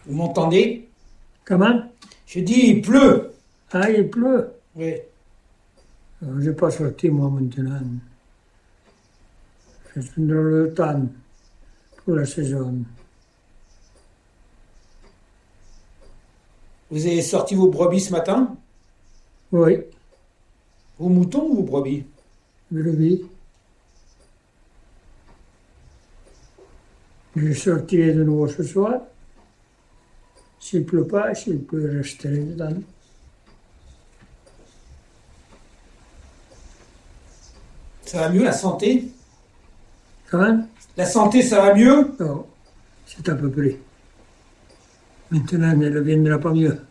Vous m'entendez? Comment? Je dis, il pleut. Ah, il pleut. Oui. Je n'ai pas sorti, moi, maintenant. C'est une drôle de temps pour la saison. Vous avez sorti vos brebis ce matin? Oui, Vos moutons ou vos brebis? brebis. Je sortirai de nouveau ce soir. S'il ne pleut pas, s'il pleut, je resterai dedans. Ça va mieux, la santé? Comment? La santé, ça va mieux? Non, c'est à peu près. Maintenant, elle ne viendra pas mieux.